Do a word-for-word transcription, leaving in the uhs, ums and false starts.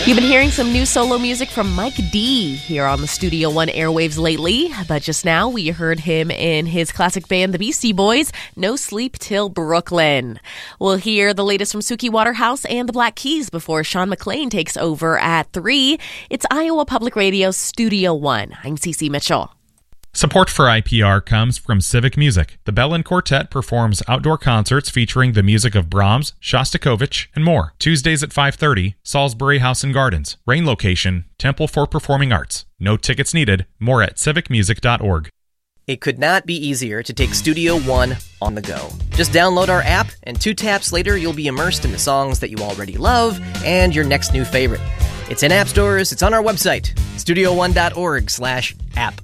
You've been hearing some new solo music from Mike D here on the Studio One airwaves lately, but just now we heard him in his classic band, the Beastie Boys, No Sleep Till Brooklyn. We'll hear the latest from Suki Waterhouse and the Black Keys before Sean McLean takes over at three. It's Iowa Public Radio's Studio One. I'm Cece Mitchell. Support for I P R comes from Civic Music. The Bellin Quartet performs outdoor concerts featuring the music of Brahms, Shostakovich, and more. Tuesdays at five thirty, Salisbury House and Gardens. Rain location, Temple for Performing Arts. No tickets needed. More at civic music dot org. It could not be easier to take Studio One on the go. Just download our app, and two taps later, you'll be immersed in the songs that you already love and your next new favorite. It's in app stores, it's on our website, studio one dot org slash app.